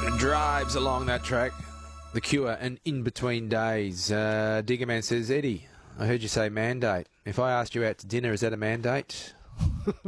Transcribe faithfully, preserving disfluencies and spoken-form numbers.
Drives along that track. The Cure and In Between Days. Uh, Diggerman says, Eddie, I heard you say mandate. If I asked you out to dinner, is that a mandate?